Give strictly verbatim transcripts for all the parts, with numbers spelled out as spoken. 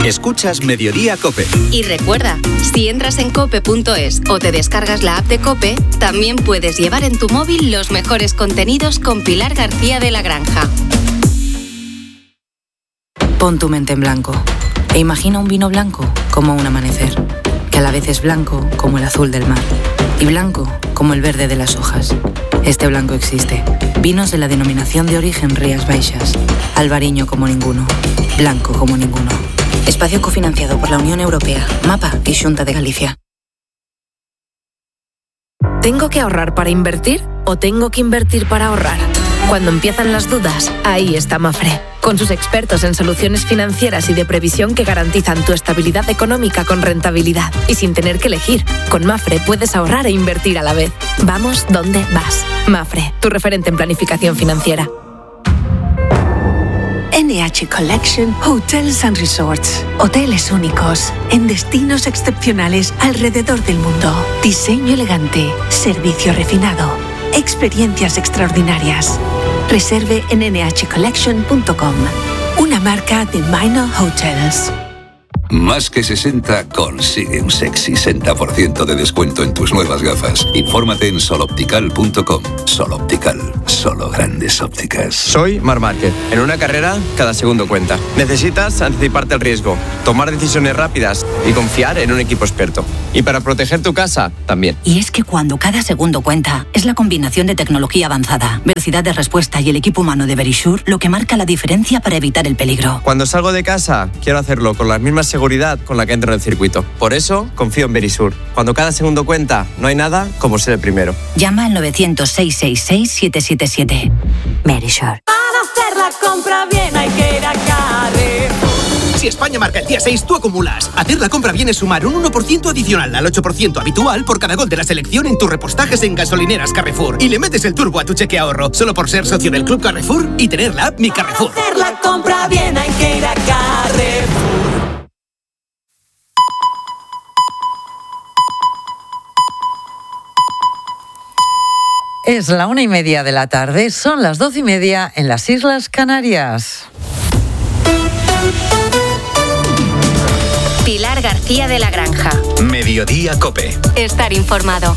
Escuchas Mediodía COPE. Y recuerda, si entras en cope punto es o te descargas la app de COPE, también puedes llevar en tu móvil los mejores contenidos con Pilar García de la Granja. Pon tu mente en blanco e imagina un vino blanco como un amanecer, que a la vez es blanco como el azul del mar y blanco como el verde de las hojas. Este blanco existe. Vinos de la denominación de origen Rías Baixas. Albariño como ninguno. Blanco como ninguno. Espacio cofinanciado por la Unión Europea, MAPA y Xunta de Galicia. ¿Tengo que ahorrar para invertir o tengo que invertir para ahorrar? Cuando empiezan las dudas, ahí está Mafre, con sus expertos en soluciones financieras y de previsión que garantizan tu estabilidad económica con rentabilidad y sin tener que elegir. Con Mafre puedes ahorrar e invertir a la vez. Vamos donde vas. Mafre, tu referente en planificación financiera. N H Collection Hotels and Resorts. Hoteles únicos en destinos excepcionales alrededor del mundo. Diseño elegante, servicio refinado, experiencias extraordinarias. Reserve en ene hache collection punto com, una marca de Minor Hotels. Más que sesenta consigue un sexy sesenta por ciento de descuento en tus nuevas gafas. Infórmate en sol optical punto com. Sol Optical, solo grandes ópticas. Soy Marc Márquez. En una carrera, cada segundo cuenta. Necesitas anticiparte al riesgo, tomar decisiones rápidas y confiar en un equipo experto. Y para proteger tu casa, también. Y es que cuando cada segundo cuenta, es la combinación de tecnología avanzada, velocidad de respuesta y el equipo humano de Verisure lo que marca la diferencia para evitar el peligro. Cuando salgo de casa, quiero hacerlo con las mismas seguridad con la que entro en el circuito. Por eso, confío en Verisure. Cuando cada segundo cuenta, no hay nada como ser el primero. Llama al nueve cero cero, seis seis seis, siete siete siete. Verisure. Para hacer la compra bien hay que ir a Carrefour. Si España marca el día seis, tú acumulas. Hacer la compra bien es sumar un uno por ciento adicional al ocho por ciento habitual por cada gol de la selección en tus repostajes en gasolineras Carrefour. Y le metes el turbo a tu cheque ahorro, solo por ser socio del Club Carrefour y tener la app Mi Carrefour. Para hacer la compra bien hay que ir a Carrefour. Es la una y media de la tarde, son las doce y media en las Islas Canarias. Pilar García de la Granja. Mediodía COPE. Estar informado.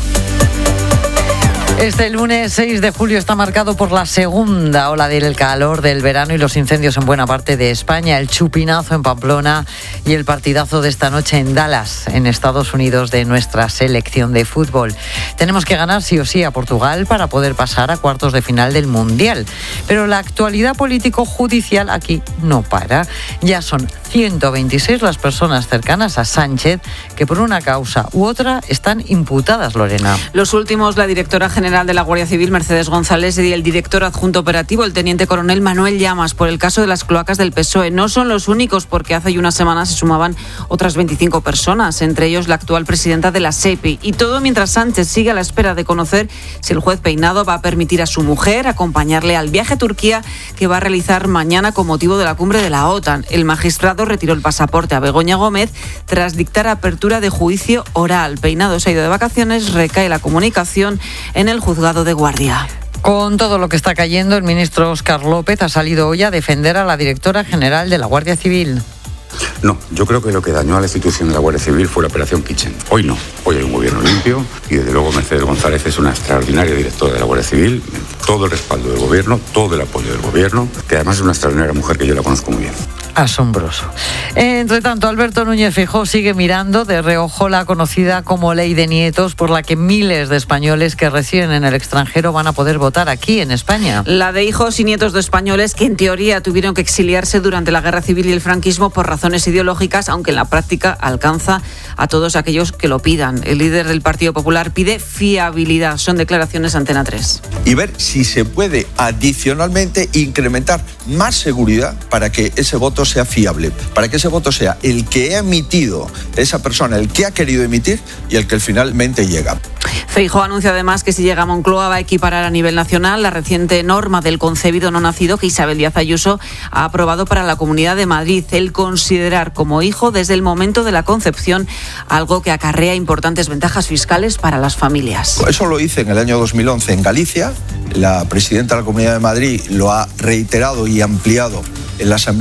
Este lunes seis de julio está marcado por la segunda ola del calor del verano y los incendios en buena parte de España, el chupinazo en Pamplona y el partidazo de esta noche en Dallas, en Estados Unidos, de nuestra selección de fútbol. Tenemos que ganar sí o sí a Portugal para poder pasar a cuartos de final del Mundial. Pero la actualidad político-judicial aquí no para. Ya son ciento veintiséis las personas cercanas a Sánchez que por una causa u otra están imputadas, Lorena. Los últimos, la directora general de la Guardia Civil, Mercedes González, y el director adjunto operativo, el teniente coronel Manuel Llamas, por el caso de las cloacas del P S O E. No son los únicos, porque hace unas semanas se sumaban otras veinticinco personas, entre ellos la actual presidenta de la SEPI. Y todo mientras Sánchez sigue a la espera de conocer si el juez Peinado va a permitir a su mujer acompañarle al viaje a Turquía que va a realizar mañana con motivo de la cumbre de la OTAN. El magistrado retiró el pasaporte a Begoña Gómez tras dictar apertura de juicio oral. Peinado se ha ido de vacaciones, recae la comunicación en el juzgado de guardia. Con todo lo que está cayendo, el ministro Óscar López ha salido hoy a defender a la directora general de la Guardia Civil. No, yo creo que lo que dañó a la institución de la Guardia Civil fue la Operación Kitchen. Hoy no, hoy hay un gobierno limpio y desde luego Mercedes González es una extraordinaria directora de la Guardia Civil, todo el respaldo del gobierno, todo el apoyo del gobierno, que además es una extraordinaria mujer que yo la conozco muy bien. Asombroso. Entre tanto, Alberto Núñez Feijóo sigue mirando de reojo la conocida como Ley de Nietos, por la que miles de españoles que residen en el extranjero van a poder votar aquí en España. La de hijos y nietos de españoles que en teoría tuvieron que exiliarse durante la Guerra Civil y el franquismo por razones ideológicas, aunque en la práctica alcanza a todos aquellos que lo pidan. El líder del Partido Popular pide fiabilidad. Son declaraciones Antena tres. Y ver si se puede adicionalmente incrementar más seguridad para que ese voto sea fiable, para que ese voto sea el que ha emitido esa persona, el que ha querido emitir y el que finalmente llega. Feijóo anuncia además que si llega a Moncloa va a equiparar a nivel nacional la reciente norma del concebido no nacido que Isabel Díaz Ayuso ha aprobado para la Comunidad de Madrid, el considerar como hijo desde el momento de la concepción, algo que acarrea importantes ventajas fiscales para las familias. Eso lo hice en el año dos mil once en Galicia, la presidenta de la Comunidad de Madrid lo ha reiterado y ampliado en la Asamblea de Madrid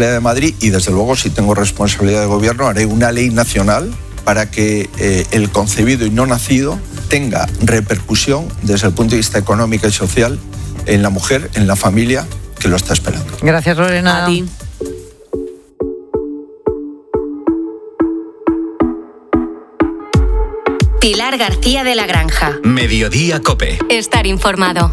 ley y desde luego si tengo responsabilidad de gobierno haré una ley nacional para que eh, el concebido y no nacido tenga repercusión desde el punto de vista económico y social en la mujer, en la familia que lo está esperando. Gracias, Lorena. A ti. Pilar García de la Granja. Mediodía COPE. Estar informado.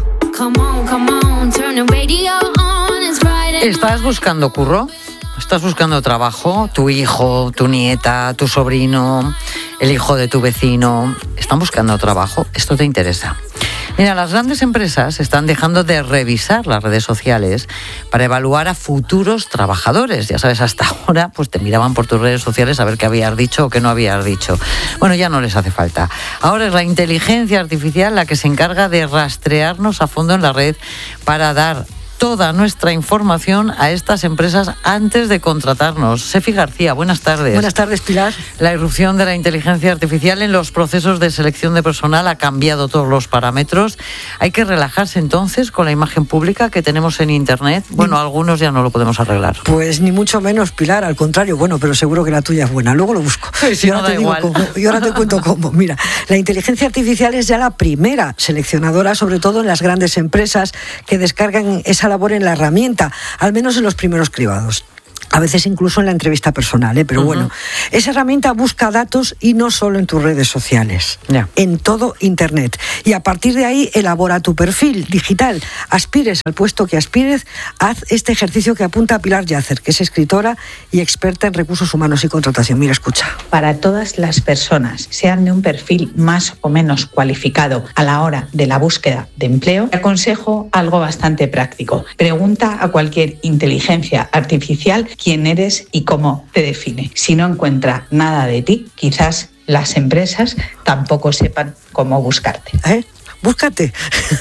¿Estás buscando curro? ¿Estás buscando trabajo? Tu hijo, tu nieta, tu sobrino, el hijo de tu vecino, ¿están buscando trabajo? Esto te interesa. Mira, las grandes empresas están dejando de revisar las redes sociales para evaluar a futuros trabajadores. Ya sabes, hasta ahora pues te miraban por tus redes sociales a ver qué habías dicho o qué no habías dicho. Bueno, ya no les hace falta. Ahora es la inteligencia artificial la que se encarga de rastrearnos a fondo en la red para dar toda nuestra información a estas empresas antes de contratarnos. Sefi García, buenas tardes. Buenas tardes, Pilar. La irrupción de la inteligencia artificial en los procesos de selección de personal ha cambiado todos los parámetros. ¿Hay que relajarse entonces con la imagen pública que tenemos en Internet? Bueno, ni... algunos ya no lo podemos arreglar. Pues ni mucho menos, Pilar, al contrario. Bueno, pero seguro que la tuya es buena. Luego lo busco. Sí, sí, y ahora no te da digo igual. cómo. Y ahora te cuento cómo. Mira, la inteligencia artificial es ya la primera seleccionadora, sobre todo en las grandes empresas que descargan esa labor en la herramienta, al menos en los primeros cribados. A veces incluso en la entrevista personal, ¿eh? Pero uh-huh. bueno, esa herramienta busca datos y no solo en tus redes sociales, yeah. en todo Internet. Y a partir de ahí elabora tu perfil digital. Aspires al puesto que aspires, haz este ejercicio que apunta a Pilar Yacer, que es escritora y experta en recursos humanos y contratación. Mira, escucha. Para todas las personas, sean de un perfil más o menos cualificado a la hora de la búsqueda de empleo, te aconsejo algo bastante práctico. Pregunta a cualquier inteligencia artificial quién eres y cómo te define. Si no encuentra nada de ti, quizás las empresas tampoco sepan cómo buscarte. ¿Eh? Búscate.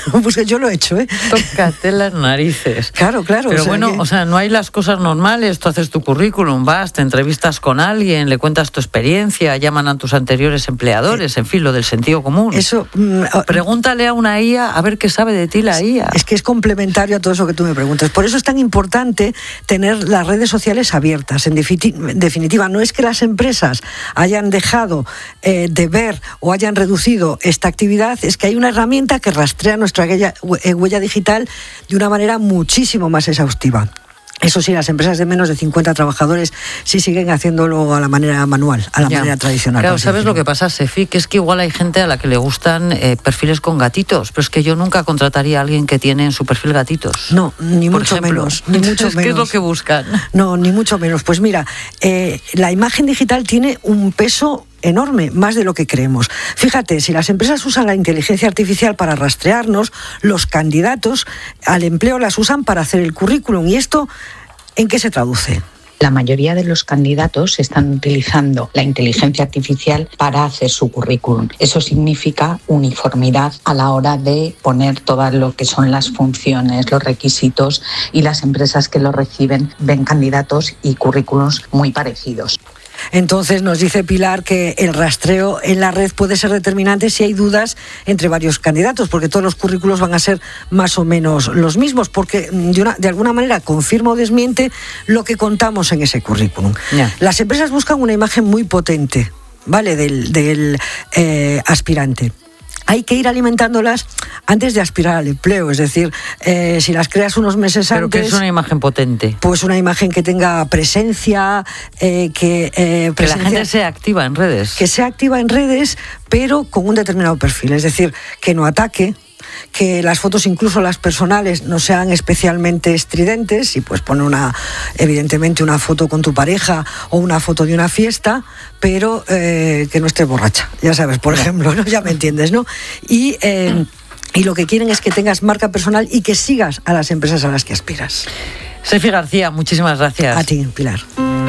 Yo lo he hecho, ¿eh? Tócate las narices. Claro, claro. Pero o sea bueno, que... o sea, no hay las cosas normales. Tú haces tu currículum, vas, te entrevistas con alguien, le cuentas tu experiencia, llaman a tus anteriores empleadores, eh, en fin, lo del sentido común. Eso. Mm, Pregúntale a una I A a ver qué sabe de ti la I A. Es que es complementario a todo eso que tú me preguntas. Por eso es tan importante tener las redes sociales abiertas. En definitiva, no es que las empresas hayan dejado eh, de ver o hayan reducido esta actividad, es que hay una herramienta que rastrea nuestra huella, huella digital de una manera muchísimo más exhaustiva. Eso sí, las empresas de menos de cincuenta trabajadores sí siguen haciéndolo a la manera manual, a la ya. manera tradicional. Claro, ¿sabes lo que pasa, Sefi? Que es que igual hay gente a la que le gustan eh, perfiles con gatitos, pero es que yo nunca contrataría a alguien que tiene en su perfil gatitos. No, ni Por mucho ejemplo. menos. Ni mucho es menos. ¿Qué es lo que buscan? No, ni mucho menos. Pues mira, eh, la imagen digital tiene un peso enorme, más de lo que creemos. Fíjate, si las empresas usan la inteligencia artificial para rastrearnos, los candidatos al empleo las usan para hacer el currículum. ¿Y esto en qué se traduce? La mayoría de los candidatos están utilizando la inteligencia artificial para hacer su currículum. Eso significa uniformidad a la hora de poner todo lo que son las funciones, los requisitos, y las empresas que lo reciben ven candidatos y currículums muy parecidos. Entonces nos dice Pilar que el rastreo en la red puede ser determinante si hay dudas entre varios candidatos, porque todos los currículos van a ser más o menos los mismos, porque de, una, de alguna manera confirma o desmiente lo que contamos en ese currículum. Yeah. Las empresas buscan una imagen muy potente, ¿vale?, del, del eh, aspirante. Hay que ir alimentándolas antes de aspirar al empleo, es decir, eh, si las creas unos meses ¿Pero antes... ¿Pero qué es una imagen potente? Pues una imagen que tenga presencia, eh, que... Eh, presencia, que la gente sea activa en redes. Que sea activa en redes, pero con un determinado perfil, es decir, que no ataque, que las fotos, incluso las personales, no sean especialmente estridentes, y pues pone una, evidentemente una foto con tu pareja o una foto de una fiesta, pero eh, que no estés borracha, ya sabes, por ejemplo, ¿no? Ya me entiendes, ¿no? Y, eh, y lo que quieren es que tengas marca personal y que sigas a las empresas a las que aspiras. Sefi García, muchísimas gracias. A ti, Pilar.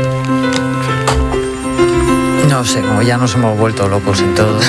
No sé, como ya nos hemos vuelto locos en todo.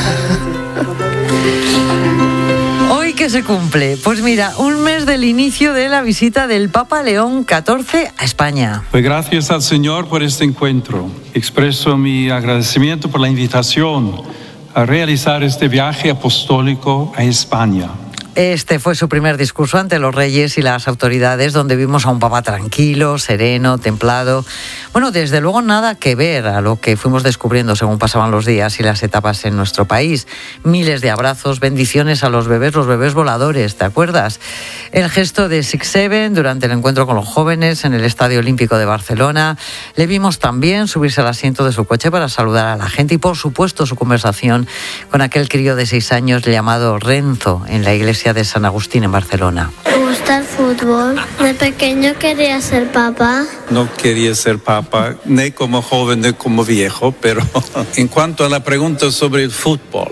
¿Qué se cumple? Pues mira, un mes del inicio de la visita del Papa León catorce a España. Pues gracias al Señor por este encuentro. Expreso mi agradecimiento por la invitación a realizar este viaje apostólico a España. Este fue su primer discurso ante los reyes y las autoridades, donde vimos a un papa tranquilo, sereno, templado. Bueno, desde luego nada que ver a lo que fuimos descubriendo según pasaban los días y las etapas en nuestro país. Miles de abrazos, bendiciones a los bebés, los bebés voladores, ¿te acuerdas? El gesto de Six Seven durante el encuentro con los jóvenes en el Estadio Olímpico de Barcelona. Le vimos también subirse al asiento de su coche para saludar a la gente y, por supuesto, su conversación con aquel crío de seis años llamado Renzo en la iglesia de San Agustín en Barcelona. ¿Te gusta el fútbol? De pequeño quería ser papá. No quería ser papa, ni como joven ni como viejo, pero en cuanto a la pregunta sobre el fútbol,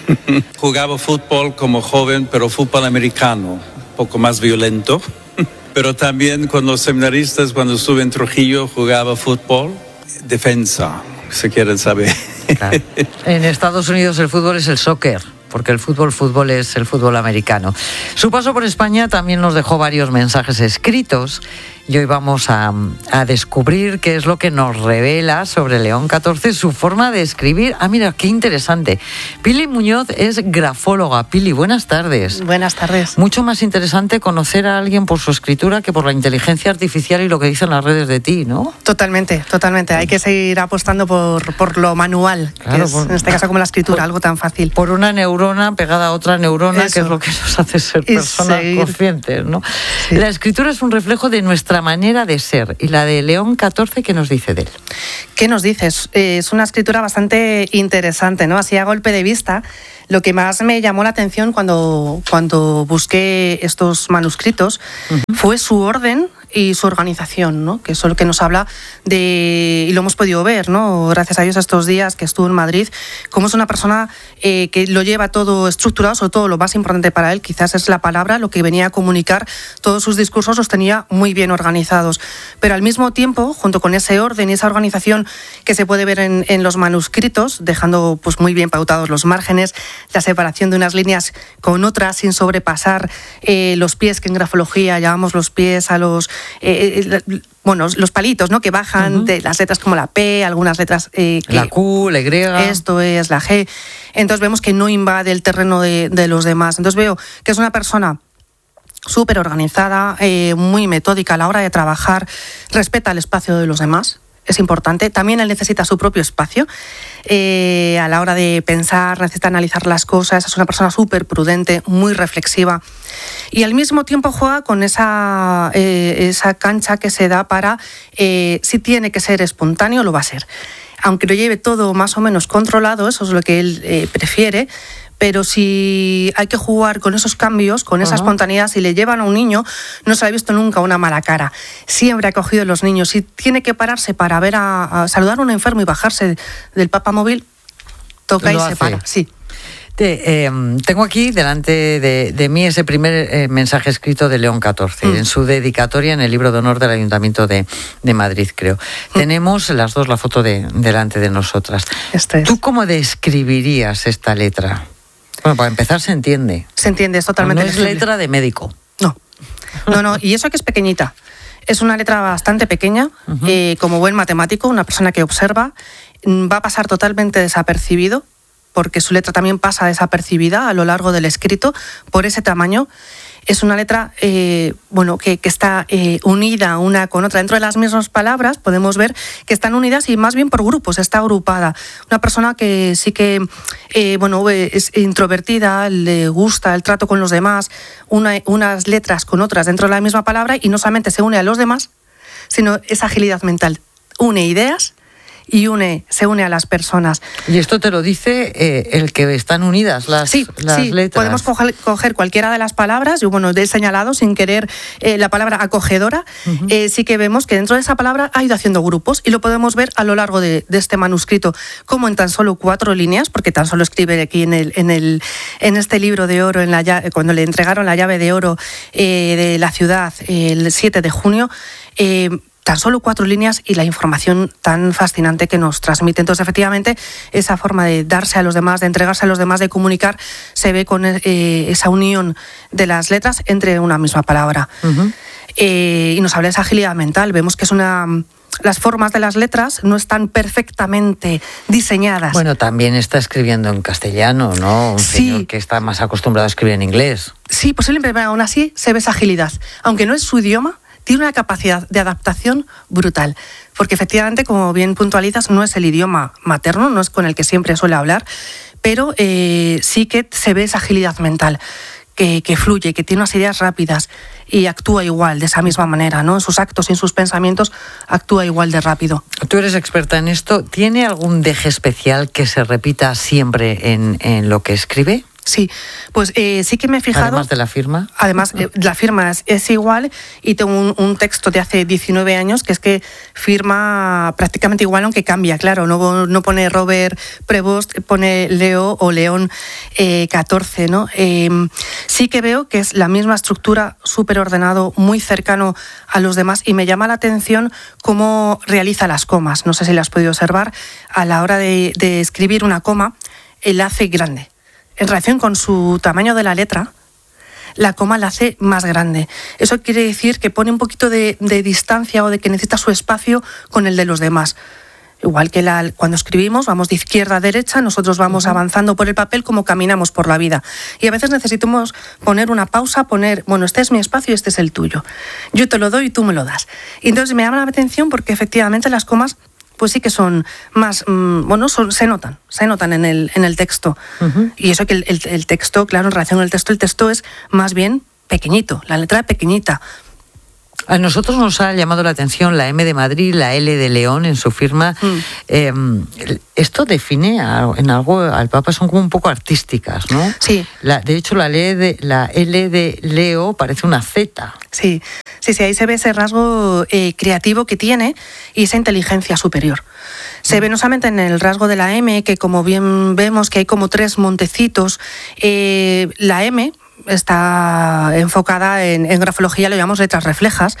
jugaba fútbol como joven, pero fútbol americano, un poco más violento. Pero también con los seminaristas, cuando estuve en Trujillo, jugaba fútbol, defensa, si quieren saber. Claro. En Estados Unidos el fútbol es el soccer, porque el fútbol, fútbol es el fútbol americano. Su paso por España también nos dejó varios mensajes escritos y hoy vamos a, a descubrir qué es lo que nos revela sobre León catorce, su forma de escribir. Ah, mira, qué interesante. Pili Muñoz es grafóloga. Pili, buenas tardes. Buenas tardes. Mucho más interesante conocer a alguien por su escritura que por la inteligencia artificial y lo que dicen las redes de ti, ¿no? Totalmente, totalmente. Hay que seguir apostando por, por lo manual, claro, que es, por, en este caso como la escritura, por, algo tan fácil. Por una neurona pegada a otra neurona, Eso. que es lo que nos hace ser y personas seguir. conscientes, ¿no? Sí. La escritura es un reflejo de nuestra manera de ser, y la de León catorce, ¿qué nos dice de él? ¿Qué nos dices? Es una escritura bastante interesante, ¿no? Así a golpe de vista, lo que más me llamó la atención cuando, cuando busqué estos manuscritos uh-huh. fue su orden y su organización, ¿no? Que es lo que nos habla de, y lo hemos podido ver, ¿no? Gracias a Dios estos días que estuvo en Madrid, cómo es una persona eh, que lo lleva todo estructurado, sobre todo lo más importante para él, quizás es la palabra, lo que venía a comunicar, todos sus discursos los tenía muy bien organizados, pero al mismo tiempo, junto con ese orden y esa organización que se puede ver en, en los manuscritos, dejando pues muy bien pautados los márgenes, la separación de unas líneas con otras sin sobrepasar eh, los pies, que en grafología llamamos los pies a los Eh, bueno, los palitos, ¿no? Que bajan uh-huh. de las letras como la P, algunas letras eh, que la Q, la Y. Esto es la G. Entonces vemos que no invade el terreno de, de los demás. Entonces veo que es una persona súper organizada, eh, muy metódica a la hora de trabajar, respeta el espacio de los demás. Es importante. También él necesita su propio espacio. Eh, a la hora de pensar, necesita analizar las cosas. Es una persona súper prudente, muy reflexiva. Y al mismo tiempo juega con esa, eh, esa cancha que se da para, eh, si tiene que ser espontáneo, lo va a ser. Aunque lo lleve todo más o menos controlado, eso es lo que él eh, prefiere. Pero si hay que jugar con esos cambios, con esa uh-huh. espontaneidad, si le llevan a un niño, no se le ha visto nunca una mala cara. Siempre ha cogido a los niños. Si tiene que pararse para ver a, a saludar a un enfermo y bajarse del papamóvil, toca Lo y hace. se para. Sí. Te, eh, tengo aquí delante de, de mí ese primer eh, mensaje escrito de León catorce, mm. en su dedicatoria en el libro de honor del Ayuntamiento de, de Madrid, creo. Mm. Tenemos las dos la foto de, delante de nosotras. Este es. ¿Tú cómo describirías esta letra? Bueno, para empezar se entiende. Se entiende, es totalmente No es legible. letra de médico. No, no, no, y eso que es pequeñita. Es una letra bastante pequeña, uh-huh. eh, como buen matemático, una persona que observa, va a pasar totalmente desapercibido, porque su letra también pasa desapercibida a lo largo del escrito, por ese tamaño. Es una letra eh, bueno, que, que está eh, unida una con otra. Dentro de las mismas palabras podemos ver que están unidas y más bien por grupos, está agrupada. Una persona que sí que eh, bueno, es introvertida, le gusta el trato con los demás, una, unas letras con otras dentro de la misma palabra, y no solamente se une a los demás, sino esa agilidad mental. Une ideas y une, se une a las personas. Y esto te lo dice eh, el que están unidas las, sí, las sí, letras. Podemos coger, coger cualquiera de las palabras. Yo, bueno, he señalado sin querer eh, la palabra acogedora. Uh-huh. Eh, sí que vemos que dentro de esa palabra ha ido haciendo grupos, y lo podemos ver a lo largo de, de este manuscrito, como en tan solo cuatro líneas, porque tan solo escribe aquí en el, en el, en este libro de oro, en la llave, cuando le entregaron la llave de oro eh, de la ciudad eh, el siete de junio. Eh, Tan solo cuatro líneas y la información tan fascinante que nos transmite. Entonces, efectivamente, esa forma de darse a los demás, de entregarse a los demás, de comunicar, se ve con eh, esa unión de las letras entre una misma palabra. Uh-huh. Eh, y nos habla de esa agilidad mental. Vemos que es una las formas de las letras no están perfectamente diseñadas. Bueno, también está escribiendo en castellano, ¿no? Un Sí. señor que está más acostumbrado a escribir en inglés. Sí, posiblemente, pero aún así se ve esa agilidad. Aunque no es su idioma, tiene una capacidad de adaptación brutal. Porque efectivamente, como bien puntualizas, no es el idioma materno, no es con el que siempre suele hablar, pero eh, sí que se ve esa agilidad mental. Que, que fluye, que tiene unas ideas rápidas y actúa igual, de esa misma manera, ¿no? En sus actos y en sus pensamientos actúa igual de rápido. Tú eres experta en esto. ¿Tiene algún deje especial que se repita siempre en, en lo que escribe? Sí, pues eh, sí que me he fijado... Además de la firma. Además, eh, la firma es, es igual y tengo un, un texto de hace diecinueve años que es que firma prácticamente igual, aunque cambia, claro. No, no pone Robert Prevost, pone Leo o León eh, catorce, ¿no? Eh, sí que veo que es la misma estructura, súper ordenado, muy cercano a los demás y me llama la atención cómo realiza las comas. No sé si las has podido observar. A la hora de, de escribir una coma, él hace grande. En relación con su tamaño de la letra, la coma la hace más grande. Eso quiere decir que pone un poquito de, de distancia o de que necesita su espacio con el de los demás. Igual que la, cuando escribimos, vamos de izquierda a derecha, nosotros vamos uh-huh. avanzando por el papel como caminamos por la vida. Y a veces necesitamos poner una pausa, poner, bueno, este es mi espacio y este es el tuyo. Yo te lo doy y tú me lo das. Y entonces me llama la atención porque efectivamente las comas pues sí que son más, mmm, bueno, son, se notan, se notan en el, en el texto. Uh-huh. Y eso que el, el, el texto, claro, en relación con el texto, el texto es más bien pequeñito, la letra es pequeñita. A nosotros nos ha llamado la atención la M de Madrid, la L de León en su firma. Mm. Eh, esto define a, en algo al Papa, son como un poco artísticas, ¿no? Sí. La, de hecho, la, de, la L de Leo parece una Z. Sí, sí, sí, ahí se ve ese rasgo eh, creativo que tiene y esa inteligencia superior. Se mm. ve no solamente en el rasgo de la M, que como bien vemos que hay como tres montecitos, eh, la M está enfocada en, en grafología, lo llamamos letras reflejas,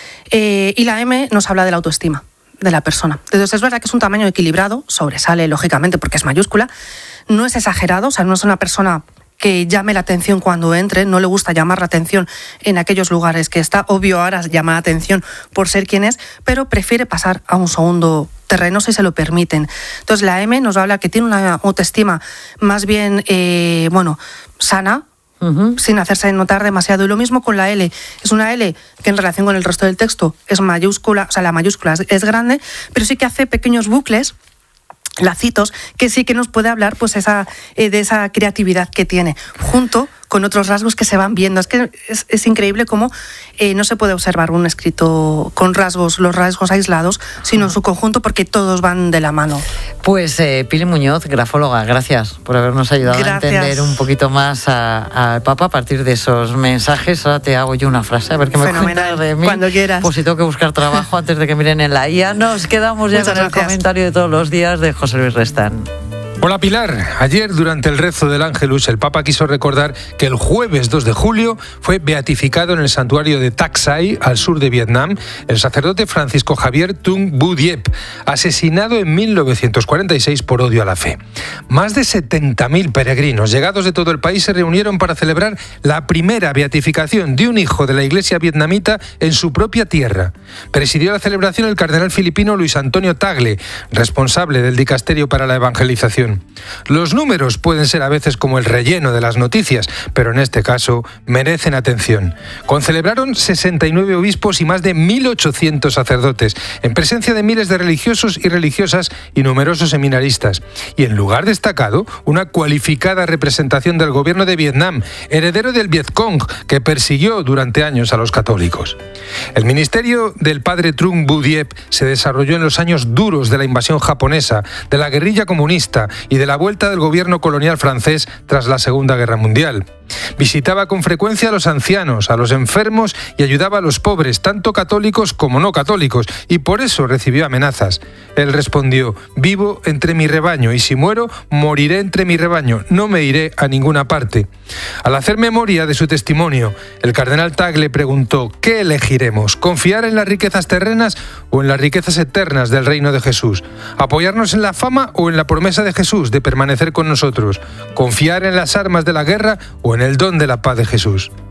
eh, y la M nos habla de la autoestima de la persona. Entonces es verdad que es un tamaño equilibrado, sobresale lógicamente porque es mayúscula, no es exagerado, o sea, no es una persona que llame la atención cuando entre, no le gusta llamar la atención en aquellos lugares que está, obvio ahora llama la atención por ser quien es, pero prefiere pasar a un segundo terreno si se lo permiten. Entonces la M nos habla que tiene una autoestima más bien, eh, bueno, sana, Uh-huh. sin hacerse notar demasiado. Y lo mismo con la L. Es una L que en relación con el resto del texto es mayúscula, o sea, la mayúscula es, es grande, pero sí que hace pequeños bucles, lacitos, que sí que nos puede hablar pues esa, eh, de esa creatividad que tiene, junto con otros rasgos que se van viendo. Es que es, es increíble cómo eh, no se puede observar un escrito con rasgos, los rasgos aislados, sino en su conjunto, porque todos van de la mano. Pues eh, Pili Muñoz, grafóloga, gracias por habernos ayudado gracias. a entender un poquito más al Papa a partir de esos mensajes. Ahora te hago yo una frase, a ver qué me cuentas de mí. Cuando quieras. Pues si tengo que buscar trabajo antes de que miren en la I A. Nos quedamos ya Muchas con gracias. el comentario de todos los días de José Luis Restán. Hola Pilar, ayer durante el rezo del Ángelus el Papa quiso recordar que el jueves dos de julio fue beatificado en el santuario de Tak Sai, al sur de Vietnam, el sacerdote Francisco Javier Tung Bu Diep, asesinado en mil novecientos cuarenta y seis por odio a la fe. Más de setenta mil peregrinos llegados de todo el país se reunieron para celebrar la primera beatificación de un hijo de la iglesia vietnamita en su propia tierra. Presidió la celebración el cardenal filipino Luis Antonio Tagle, responsable del dicasterio para la evangelización. Los números pueden ser a veces como el relleno de las noticias, pero en este caso merecen atención. Concelebraron sesenta y nueve obispos y más de mil ochocientos sacerdotes, en presencia de miles de religiosos y religiosas y numerosos seminaristas. Y en lugar destacado, una cualificada representación del gobierno de Vietnam, heredero del Vietcong, que persiguió durante años a los católicos. El ministerio del padre Trung Bu Diep se desarrolló en los años duros de la invasión japonesa, de la guerrilla comunista y de la vuelta del gobierno colonial francés tras la Segunda Guerra Mundial. Visitaba con frecuencia a los ancianos, a los enfermos y ayudaba a los pobres, tanto católicos como no católicos, y por eso recibió amenazas. Él respondió: vivo entre mi rebaño y si muero, moriré entre mi rebaño, no me iré a ninguna parte. Al hacer memoria de su testimonio, el cardenal Tagle preguntó: ¿qué elegiremos? ¿Confiar en las riquezas terrenas o en las riquezas eternas del reino de Jesús? ¿Apoyarnos en la fama o en la promesa de Jesús de permanecer con nosotros? ¿Confiar en las armas de la guerra o en el don de la paz de Jesús?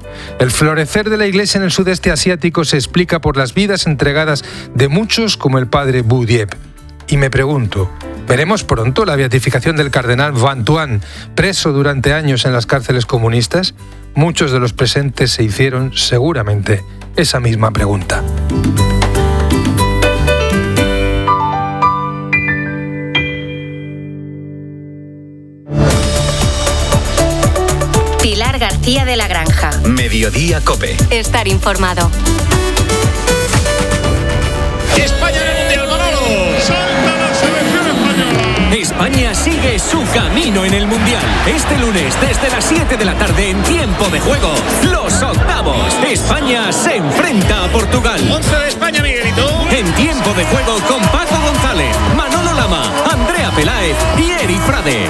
El florecer de la Iglesia en el sudeste asiático se explica por las vidas entregadas de muchos como el padre Bú Diep. Y me pregunto, ¿veremos pronto la beatificación del cardenal Van Thuan, preso durante años en las cárceles comunistas? Muchos de los presentes se hicieron seguramente esa misma pregunta. Pilar García de la Granja. Mediodía COPE. Estar informado. España en el Mundial, Manolo. Salta la selección española. España sigue su camino en el Mundial. Este lunes, desde las siete de la tarde, en tiempo de juego, los octavos. España se enfrenta a Portugal. once de España, Miguelito. En tiempo de juego con Paco González, Manolo Lama, Andrea Peláez y Eri Frade.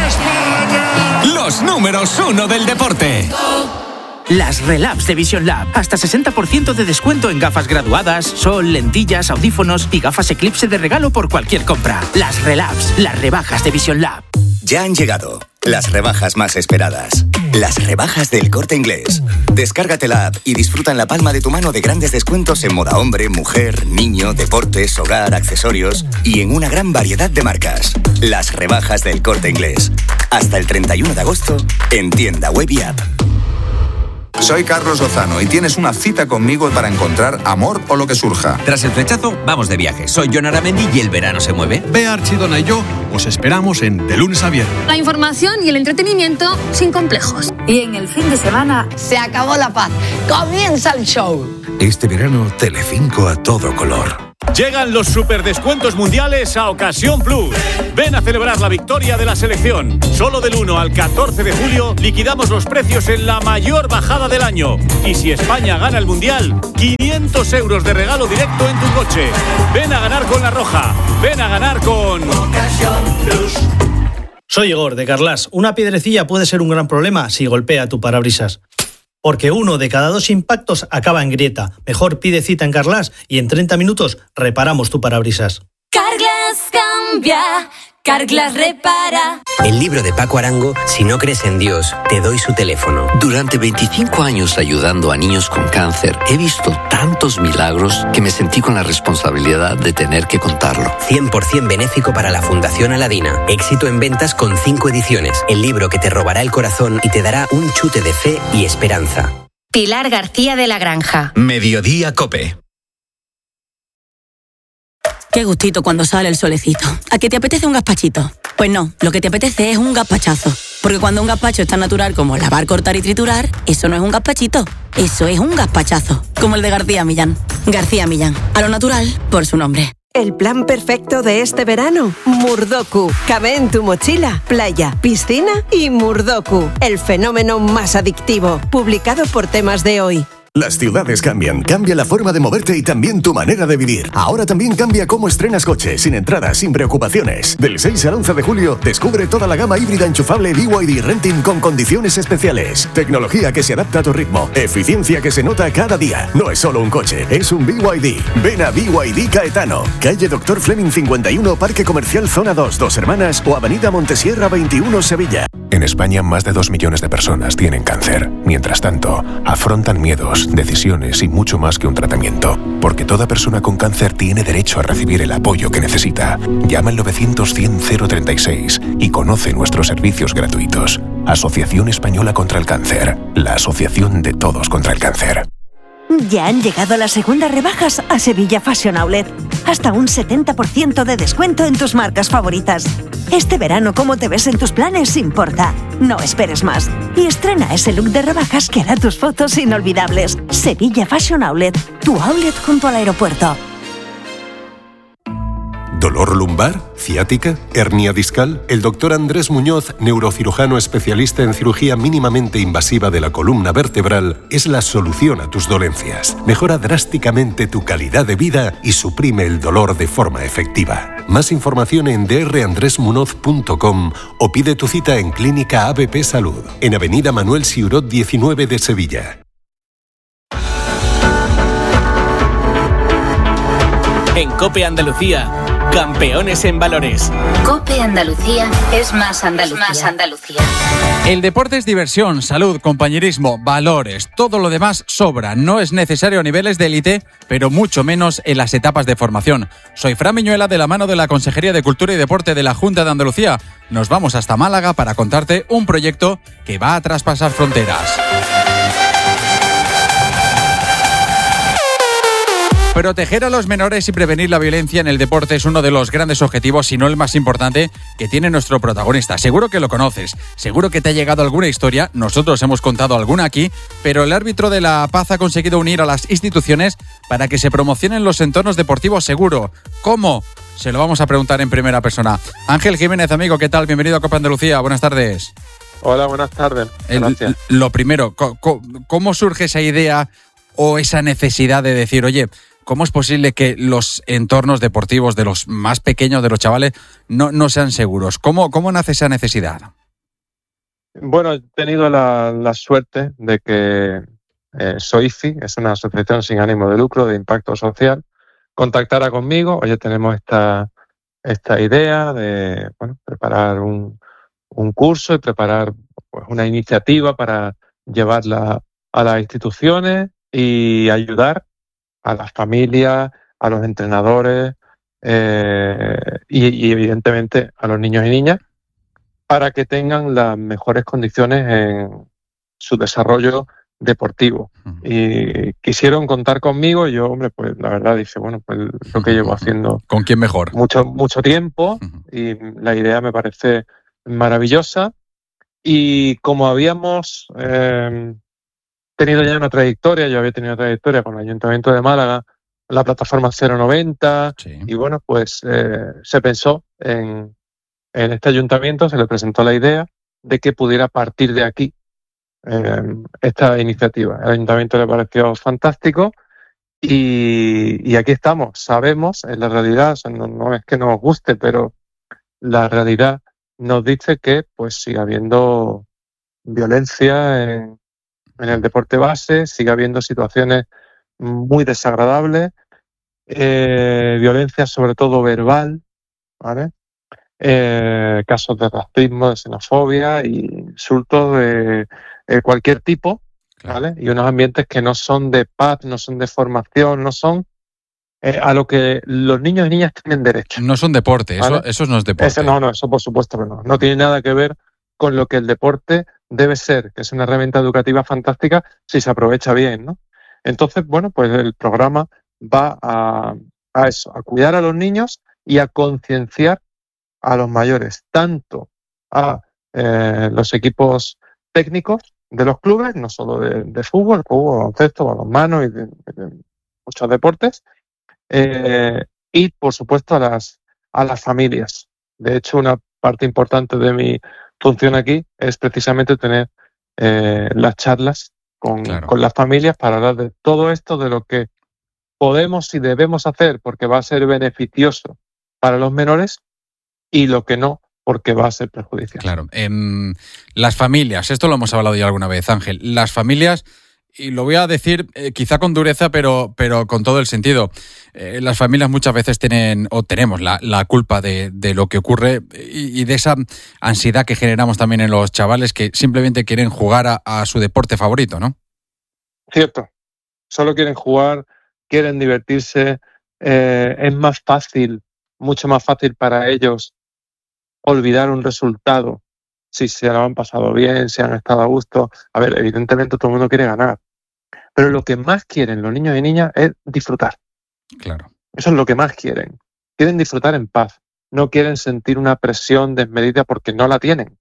¡España! Los números uno del deporte. Las Relabs de Vision Lab. Hasta sesenta por ciento de descuento en gafas graduadas, sol, lentillas, audífonos y gafas Eclipse de regalo por cualquier compra. Las Relabs, las rebajas de Vision Lab. Ya han llegado las rebajas más esperadas. Las rebajas del Corte Inglés. Descárgate la app y disfruta en la palma de tu mano de grandes descuentos en moda hombre, mujer, niño, deportes, hogar, accesorios y en una gran variedad de marcas. Las rebajas del Corte Inglés. Hasta el treinta y uno de agosto en tienda web y app. Soy Carlos Lozano y tienes una cita conmigo para encontrar amor o lo que surja. Tras el flechazo, vamos de viaje. Soy Jon Aramendi y el verano se mueve. Bea Archidona y yo os esperamos en De Lunes a Viernes. La información y el entretenimiento sin complejos. Y en el fin de semana se acabó la paz. Comienza el show. Este verano, Telecinco a todo color. Llegan los superdescuentos mundiales a Ocasión Plus. Ven a celebrar la victoria de la selección. Solo del uno al catorce de julio liquidamos los precios en la mayor bajada del año. Y si España gana el mundial, quinientos euros de regalo directo en tu coche. Ven a ganar con La Roja. Ven a ganar con Ocasión Plus. Soy Igor, de Carlas. Una piedrecilla puede ser un gran problema si golpea tu parabrisas. Porque uno de cada dos impactos acaba en grieta. Mejor pide cita en Carglass y en treinta minutos reparamos tu parabrisas. Carglass cambia, Carglass repara. El libro de Paco Arango, Si no crees en Dios, te doy su teléfono. Durante veinticinco años ayudando a niños con cáncer, he visto tantos milagros que me sentí con la responsabilidad de tener que contarlo. cien por ciento benéfico para la Fundación Aladina. Éxito en ventas con cinco ediciones. El libro que te robará el corazón y te dará un chute de fe y esperanza. Pilar García de la Granja. Mediodía COPE. Qué gustito cuando sale el solecito. ¿A qué te apetece un gazpachito? Pues no, lo que te apetece es un gazpachazo. Porque cuando un gazpacho es tan natural como lavar, cortar y triturar, eso no es un gazpachito, eso es un gazpachazo. Como el de García Millán. García Millán, a lo natural por su nombre. El plan perfecto de este verano, Murdoku. Cabe en tu mochila, playa, piscina y Murdoku, el fenómeno más adictivo. Publicado por Temas de Hoy. Las ciudades cambian, cambia la forma de moverte y también tu manera de vivir. Ahora también cambia cómo estrenas coche, sin entradas, sin preocupaciones. Del seis al once de julio, descubre toda la gama híbrida enchufable B Y D Renting con condiciones especiales. Tecnología que se adapta a tu ritmo, eficiencia que se nota cada día. No es solo un coche, es un B Y D. Ven a B Y D Caetano, calle Doctor Fleming cincuenta y uno, Parque Comercial Zona dos, Dos Hermanas o Avenida Montesierra veintiuno, Sevilla. En España, más de dos millones de personas tienen cáncer. Mientras tanto, afrontan miedos, decisiones y mucho más que un tratamiento. Porque toda persona con cáncer tiene derecho a recibir el apoyo que necesita. Llama al novecientos cien cero treinta y seis y conoce nuestros servicios gratuitos. Asociación Española contra el Cáncer. La asociación de todos contra el cáncer. Ya han llegado las segundas rebajas a Sevilla Fashion Outlet. Hasta un setenta por ciento de descuento en tus marcas favoritas. Este verano, cómo te ves en tus planes importa. No esperes más. Y estrena ese look de rebajas que hará tus fotos inolvidables. Sevilla Fashion Outlet, tu outlet junto al aeropuerto. ¿Dolor lumbar? ¿Ciática? ¿Hernia discal? El doctor Andrés Muñoz, neurocirujano especialista en cirugía mínimamente invasiva de la columna vertebral, es la solución a tus dolencias. Mejora drásticamente tu calidad de vida y suprime el dolor de forma efectiva. Más información en d r andres munoz punto com o pide tu cita en Clínica A B P Salud, en Avenida Manuel Siurot diecinueve de Sevilla. En COPE Andalucía, campeones en valores. COPE Andalucía es más Andalucía. Es más Andalucía. El deporte es diversión, salud, compañerismo, valores. Todo lo demás sobra. No es necesario a niveles de élite, pero mucho menos en las etapas de formación. Soy Fran Miñuela, de la mano de la Consejería de Cultura y Deporte de la Junta de Andalucía. Nos vamos hasta Málaga para contarte un proyecto que va a traspasar fronteras. Proteger a los menores y prevenir la violencia en el deporte es uno de los grandes objetivos, si no el más importante, que tiene nuestro protagonista. Seguro que lo conoces, seguro que te ha llegado alguna historia, nosotros hemos contado alguna aquí, pero el árbitro de La Paz ha conseguido unir a las instituciones para que se promocionen los entornos deportivos seguros. ¿Cómo? Se lo vamos a preguntar en primera persona. Ángel Jiménez, amigo, ¿qué tal? Bienvenido a Copa Andalucía, buenas tardes. Hola, buenas tardes. Gracias. El, lo primero, ¿cómo surge esa idea o esa necesidad de decir, oye, ¿cómo es posible que los entornos deportivos de los más pequeños, de los chavales, no, no sean seguros? ¿Cómo, cómo nace esa necesidad? Bueno, he tenido la, la suerte de que eh, SOIFI, es una asociación sin ánimo de lucro de impacto social, contactara conmigo. Oye, tenemos esta, esta idea de bueno, preparar un, un curso y preparar pues, una iniciativa para llevarla a las instituciones y ayudar a las familias, a los entrenadores eh, y, y evidentemente a los niños y niñas para que tengan las mejores condiciones en su desarrollo deportivo. Uh-huh. Y quisieron contar conmigo y yo, hombre, pues la verdad dije, bueno, pues lo que llevo haciendo... ¿Con quién mejor? Mucho, mucho tiempo uh-huh. y la idea me parece maravillosa. Y como habíamos... Eh, tenido ya una trayectoria, yo había tenido trayectoria con el Ayuntamiento de Málaga, la plataforma cero noventa, sí. Y bueno, pues eh, se pensó en, en este ayuntamiento, se le presentó la idea de que pudiera partir de aquí eh, esta iniciativa. El ayuntamiento le pareció fantástico y, y aquí estamos. Sabemos, en la realidad, o sea, no, no es que nos guste, pero la realidad nos dice que pues sigue habiendo violencia en En el deporte base, sigue habiendo situaciones muy desagradables, eh, violencia sobre todo verbal, ¿vale? Eh, casos de racismo, de xenofobia y insultos de, de cualquier tipo, ¿vale? Y unos ambientes que no son de paz, no son de formación, no son eh, a lo que los niños y niñas tienen derecho. No son deporte, ¿vale? eso, eso no es deporte. Eso, no, no, eso por supuesto que no. No tiene nada que ver con lo que el deporte debe ser, que es una herramienta educativa fantástica si se aprovecha bien, ¿no? Entonces, bueno, pues el programa va a, a eso, a cuidar a los niños y a concienciar a los mayores, tanto a eh, los equipos técnicos de los clubes, no solo de, de fútbol, fútbol, baloncesto, balonmano y de, de muchos deportes, eh, y por supuesto a las, a las familias. De hecho, una parte importante de mi función aquí es precisamente tener eh, las charlas con, claro. con las familias para hablar de todo esto, de lo que podemos y debemos hacer porque va a ser beneficioso para los menores y lo que no porque va a ser perjudicial. Claro. Eh, las familias, esto lo hemos hablado ya alguna vez, Ángel, las familias, y lo voy a decir eh, quizá con dureza, pero, pero con todo el sentido. Eh, las familias muchas veces tienen, o tenemos la, la culpa de, de lo que ocurre y, y de esa ansiedad que generamos también en los chavales que simplemente quieren jugar a, a su deporte favorito, ¿no? Cierto. Solo quieren jugar, quieren divertirse. Eh, es más fácil, mucho más fácil para ellos olvidar un resultado si se lo han pasado bien, si han estado a gusto. A ver, evidentemente todo el mundo quiere ganar. Pero lo que más quieren los niños y niñas es disfrutar. Claro. Eso es lo que más quieren. Quieren disfrutar en paz. No quieren sentir una presión desmedida porque no la tienen.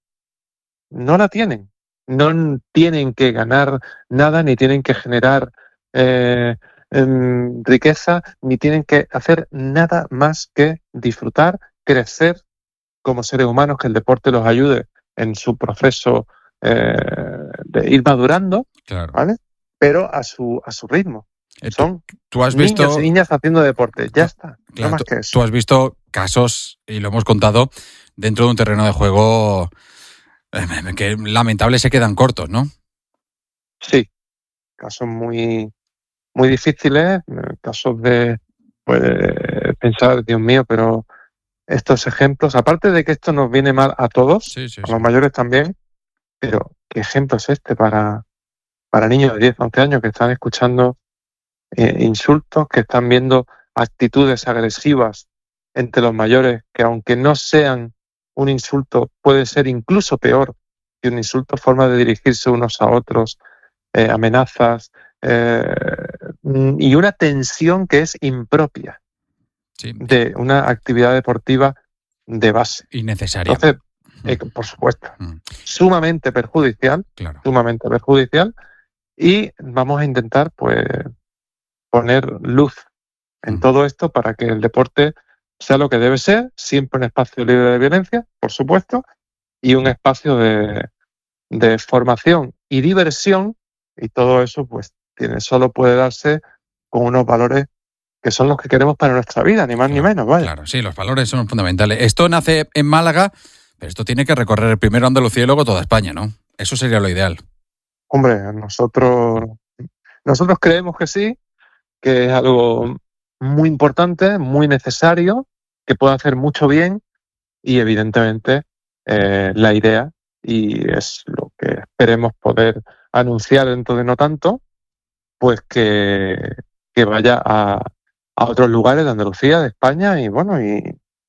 No la tienen. No tienen que ganar nada, ni tienen que generar eh, eh, riqueza, ni tienen que hacer nada más que disfrutar, crecer como seres humanos, que el deporte los ayude en su proceso eh, de ir madurando, claro. ¿vale? Pero a su a su ritmo. Son tú, tú has visto, niños y niñas haciendo deporte, ya está, claro, no más tú, que eso. Tú has visto casos, y lo hemos contado, dentro de un terreno de juego eh, que lamentable se quedan cortos, ¿no? Sí, casos muy, muy difíciles, casos de pues, pensar, Dios mío, pero estos ejemplos, aparte de que esto nos viene mal a todos, sí, sí, a sí. los mayores también, pero ¿qué ejemplo es este para, para niños de diez, once años que están escuchando eh, insultos, que están viendo actitudes agresivas entre los mayores, que aunque no sean un insulto, puede ser incluso peor que un insulto, forma de dirigirse unos a otros, eh, amenazas, eh, y una tensión que es impropia sí. de una actividad deportiva de base. Innecesaria. Entonces, eh, por supuesto, Mm. sumamente perjudicial, Claro. sumamente perjudicial, y vamos a intentar, pues, poner luz en Mm. todo esto para que el deporte sea lo que debe ser, siempre un espacio libre de violencia, por supuesto, y un espacio de, de formación y diversión, y todo eso, pues, tiene, solo puede darse con unos valores que son los que queremos para nuestra vida, ni más claro, ni menos, vaya. Claro, sí, los valores son fundamentales. Esto nace en Málaga, pero esto tiene que recorrer primero Andalucía y luego toda España, ¿no? Eso sería lo ideal. Hombre, nosotros, nosotros creemos que sí, que es algo muy importante, muy necesario, que puede hacer mucho bien, y evidentemente eh, la idea, y es lo que esperemos poder anunciar dentro de no tanto, pues que, que vaya a, a otros lugares de Andalucía, de España, y bueno, y,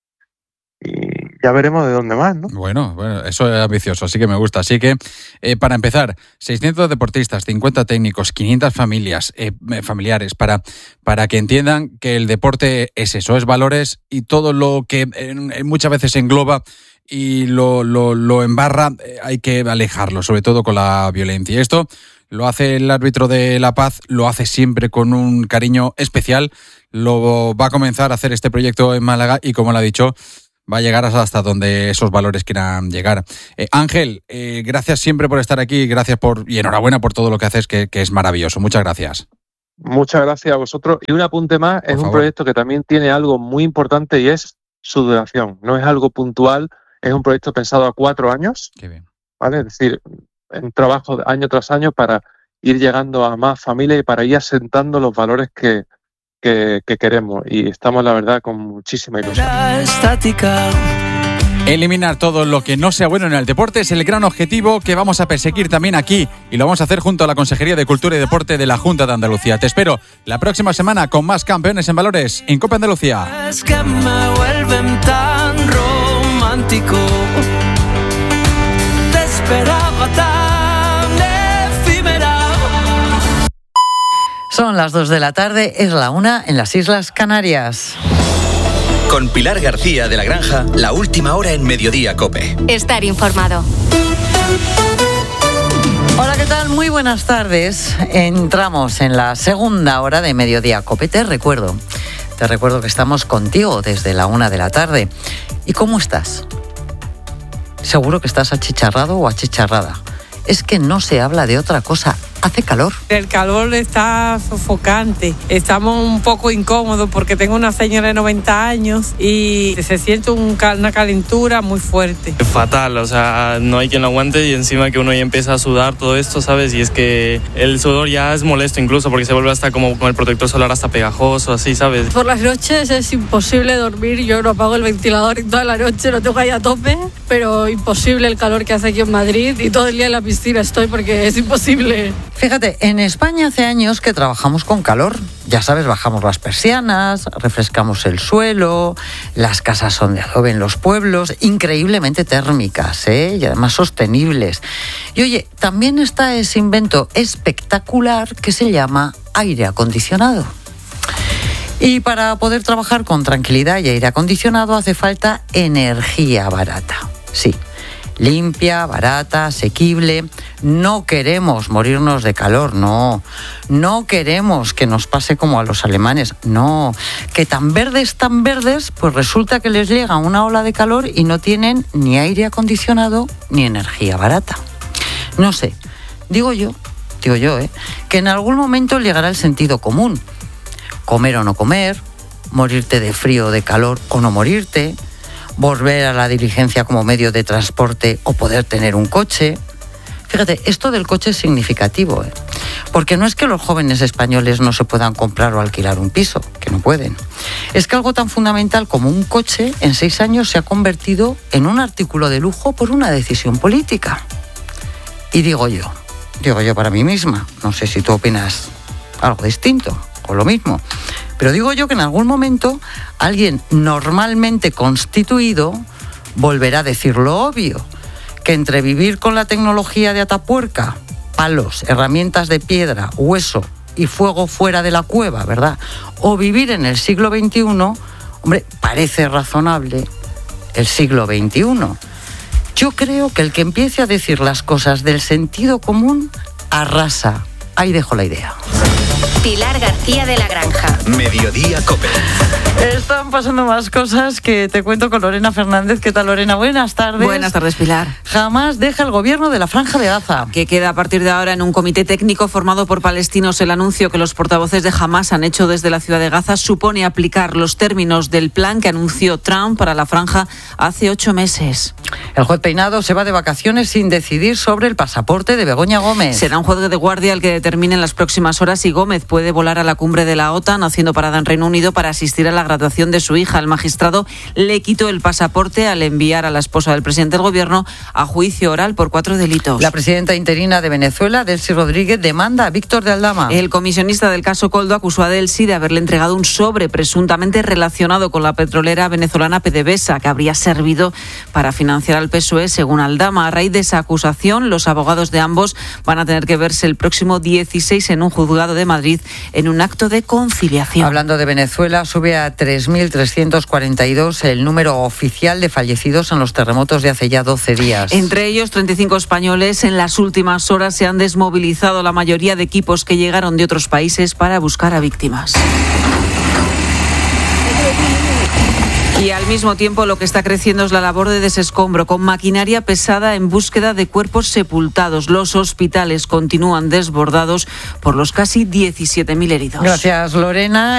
y ya veremos de dónde más, ¿no? Bueno, bueno, eso es ambicioso, así que me gusta. Así que, eh, para empezar, seiscientos deportistas, cincuenta técnicos, quinientas familias, eh, familiares, para, para que entiendan que el deporte es eso, es valores, y todo lo que eh, muchas veces engloba y lo, lo, lo embarra, eh, hay que alejarlo, sobre todo con la violencia. Y esto lo hace el árbitro de La Paz, lo hace siempre con un cariño especial, lo va a comenzar a hacer este proyecto en Málaga y, como lo ha dicho, va a llegar hasta donde esos valores quieran llegar. Eh, Ángel, eh, gracias siempre por estar aquí, gracias por y enhorabuena por todo lo que haces, que, que es maravilloso. Muchas gracias. Muchas gracias a vosotros. Y un apunte más, Por es un favor. proyecto que también tiene algo muy importante, y es su duración. No es algo puntual, es un proyecto pensado a cuatro años. Qué bien. ¿Vale? Es decir, un trabajo de año tras año para ir llegando a más familias y para ir asentando los valores que, que, que queremos. Y estamos, la verdad, con muchísima ilusión. Eliminar todo lo que no sea bueno en el deporte es el gran objetivo que vamos a perseguir también aquí, y lo vamos a hacer junto a la Consejería de Cultura y Deporte de la Junta de Andalucía. Te espero la próxima semana con más Campeones en Valores en COPE Andalucía. Es que me vuelven tan romántico. Te esperaba tan efímera. Son las dos de la tarde, es la una en las Islas Canarias. Con Pilar García de la Granja, la última hora en Mediodía COPE. Estar informado. Hola, ¿qué tal? Muy buenas tardes. Entramos en la segunda hora de Mediodía COPE. Te recuerdo, te recuerdo que estamos contigo desde la una de la tarde. ¿Y cómo estás? Seguro que estás achicharrado o achicharrada. Es que no se habla de otra cosa. Hace calor. El calor está sofocante. Estamos un poco incómodos porque tengo una señora de noventa años y se siente un, una calentura muy fuerte. Es fatal, o sea, no hay quien lo aguante, y encima que uno ya empieza a sudar todo esto, ¿sabes? Y es que el sudor ya es molesto incluso porque se vuelve hasta como con el protector solar hasta pegajoso, así, ¿sabes? Por las noches es imposible dormir. Yo no apago el ventilador y toda la noche lo tengo ahí a tope, pero imposible el calor que hace aquí en Madrid, y todo el día en la piscina estoy porque es imposible. Fíjate, en España hace años que trabajamos con calor. Ya sabes, bajamos las persianas, refrescamos el suelo, las casas son de adobe en los pueblos, increíblemente térmicas, ¿eh? Y además sostenibles. Y oye, también está ese invento espectacular que se llama aire acondicionado. Y para poder trabajar con tranquilidad y aire acondicionado hace falta energía barata. Sí. Limpia, barata, asequible. No queremos morirnos de calor, no. No queremos que nos pase como a los alemanes, no. Que tan verdes, tan verdes, pues resulta que les llega una ola de calor y no tienen ni aire acondicionado ni energía barata. No sé, digo yo, digo yo, ¿eh? que en algún momento llegará el sentido común. Comer o no comer, morirte de frío o de calor o no morirte, volver a la diligencia como medio de transporte o poder tener un coche. Fíjate, esto del coche es significativo, ¿eh? Porque no es que los jóvenes españoles no se puedan comprar o alquilar un piso, que no pueden. Es que algo tan fundamental como un coche en seis años se ha convertido en un artículo de lujo por una decisión política. Y digo yo, digo yo para mí misma, no sé si tú opinas algo distinto o lo mismo, pero digo yo que en algún momento alguien normalmente constituido volverá a decir lo obvio, que entre vivir con la tecnología de Atapuerca, palos, herramientas de piedra, hueso y fuego fuera de la cueva, ¿verdad? O vivir en el siglo veintiuno, hombre, parece razonable el siglo veintiuno. Yo creo que el que empiece a decir las cosas del sentido común arrasa. Ahí dejo la idea. Pilar García de la Granja. Mediodía COPE. Están pasando más cosas que te cuento con Lorena Fernández. ¿Qué tal, Lorena? Buenas tardes. Buenas tardes, Pilar. Jamás deja el gobierno de la Franja de Gaza. Que queda a partir de ahora en un comité técnico formado por palestinos. El anuncio que los portavoces de Hamás han hecho desde la ciudad de Gaza supone aplicar los términos del plan que anunció Trump para la Franja hace ocho meses. El juez Peinado se va de vacaciones sin decidir sobre el pasaporte de Begoña Gómez. Será un juez de guardia el que determine en las próximas horas si Gómez puede volar a la cumbre de la OTAN, haciendo parada en Reino Unido para asistir a la graduación de su hija. El magistrado le quitó el pasaporte al enviar a la esposa del presidente del gobierno a juicio oral por cuatro delitos. La presidenta interina de Venezuela, Delcy Rodríguez, demanda a Víctor de Aldama. El comisionista del caso Coldo acusó a Delcy de haberle entregado un sobre presuntamente relacionado con la petrolera venezolana PDVSA, que habría servido para financiar al P S O E, según Aldama. A raíz de esa acusación, los abogados de ambos van a tener que verse el próximo dieciséis en un juzgado de Madrid en un acto de conciliación. Hablando de Venezuela, sube a tres mil trescientos cuarenta y dos el número oficial de fallecidos en los terremotos de hace ya doce días. Entre ellos, treinta y cinco españoles. En las últimas horas se han desmovilizado la mayoría de equipos que llegaron de otros países para buscar a víctimas. Y al mismo tiempo lo que está creciendo es la labor de desescombro, con maquinaria pesada en búsqueda de cuerpos sepultados. Los hospitales continúan desbordados por los casi diecisiete mil heridos. Gracias, Lorena.